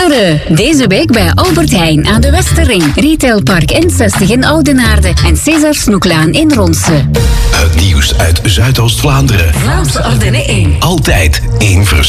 Pinksteren. Deze week bij Albert Heijn aan de Westerring. Retailpark N60 in Oudenaarde. En César Snoeklaan in Ronse. Het nieuws uit Zuidoost-Vlaanderen. Vlaamse Ardennen 1. Altijd één